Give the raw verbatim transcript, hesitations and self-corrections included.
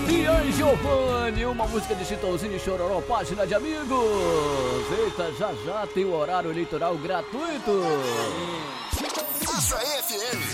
E Giovanni, uma música de Chitãozinho e Chororó, página de amigos. Eita, já já tem o horário eleitoral gratuito. Açaí F M.